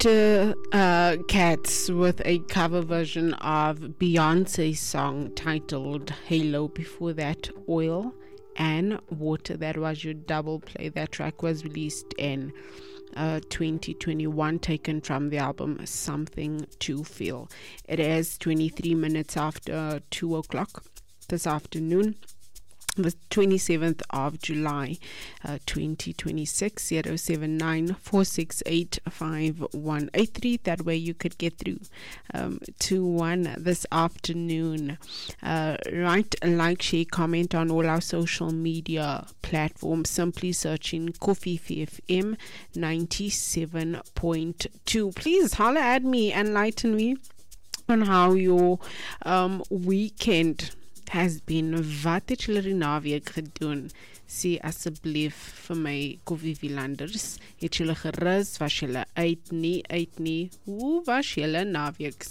Doja Cat with a cover version of Beyonce's song titled Halo. Before that, Oil and Water. That was your double play. That track was released in 2021, taken from the album Something to Feel. It is 23 minutes after 2 o'clock this afternoon, the 27th of July, 2026. 079-468-5183. That way you could get through to one this afternoon. Write, like, share, comment on all our social media platforms. Simply searching Kofifi FM 97.2. Please holler at me, enlighten me on how your weekend has been. Wat het julle die naweek gedoen? Sê asseblief vir my Kofifilanders, het julle gerus? Was julle uit nie? Hoe was julle naweek?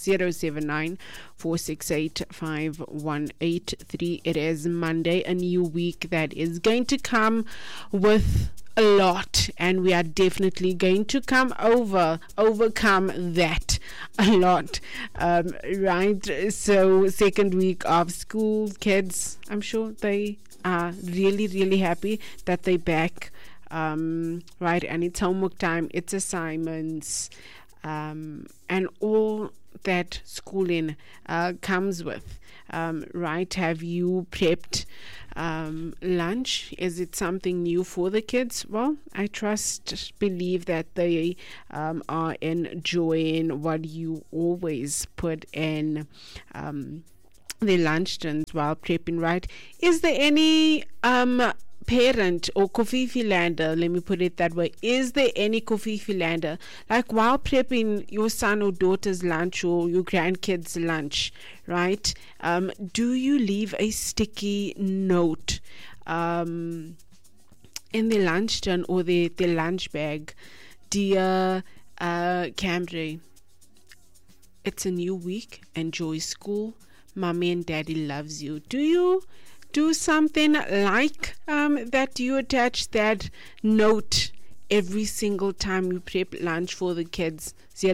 079-468-5183. It is Monday, a new week that is going to come with a lot, and we are definitely going to overcome that a lot, right? So second week of school, kids, I'm sure they are really, really happy that they're back, right? And it's homework time, it's assignments, and all that schooling comes with, right? Have you prepped lunch? Is it something new for the kids? Well, I believe that they are enjoying what you always put in their lunch tins while prepping, right? Is there any parent or Kofifilander, let me put it that way, is there any Kofifilander, like while prepping your son or daughter's lunch or your grandkids' lunch, right? Do you leave a sticky note in the lunch tin or the lunch bag? Dear Camry, it's a new week. Enjoy school. Mommy and daddy loves you. Do you do something like that? You attach that note every single time you prep lunch for the kids?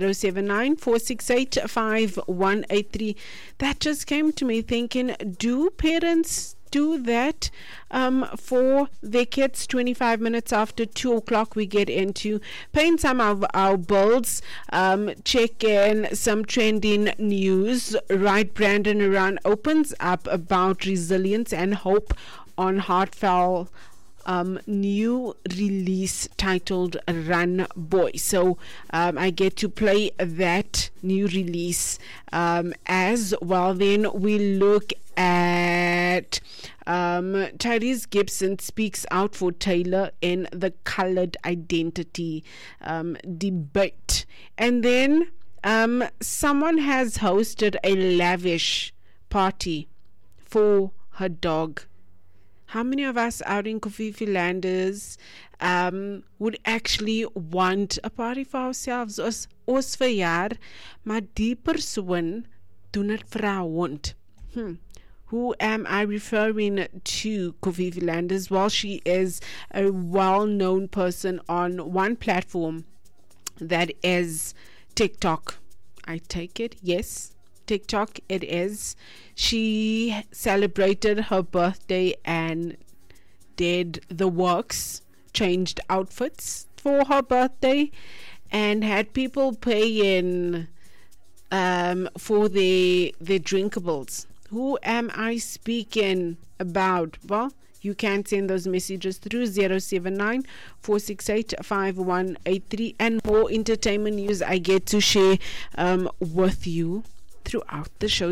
079-468-5183. That just came to me thinking, do parents do that for their kids? 25 minutes after 2 o'clock, we get into paying some of our bills, check in some trending news, right? Brandon Iran opens up about resilience and hope on heartfelt new release titled Run Boy. So I get to play that new release as well. Then we look at Tyrese Gibson speaks out for Taylor in the colored identity debate. And then someone has hosted a lavish party for her dog. How many of us out in Kofifilanders would actually want a party for ourselves? Ons verjaar, maar die persoon doen het vir haar hond. Who am I referring to, Kofifilanders? Well, she is a well-known person on one platform that is TikTok. I take it, yes. TikTok it is. She celebrated her birthday and did the works, changed outfits for her birthday, and had people pay in for their drinkables. Who am I speaking about? Well, you can send those messages through 079-468-5183, and more entertainment news I get to share with you throughout the show.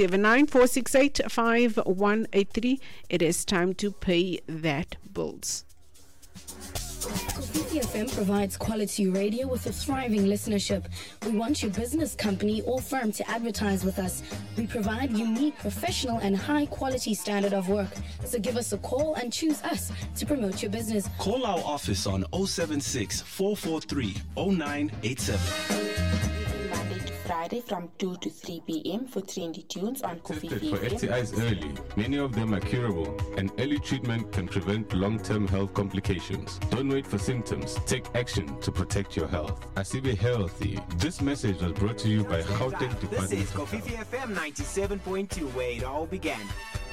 079-468-5183. It is time to pay that bills. Kofifi FM provides quality radio with a thriving listenership. We want your business, company, or firm to advertise with us. We provide unique, professional, and high-quality standard of work. So give us a call and choose us to promote your business. Call our office on 076-443-0987. Friday from 2 to 3 p.m. for trendy tunes on Coffee Tested for FM. STIs early. Many of them are curable, and early treatment can prevent long-term health complications. Don't wait for symptoms. Take action to protect your health. Asibe Healthy. This message was brought to you by Gauteng Department This is of Coffee Health. FM 97.2, where it all began.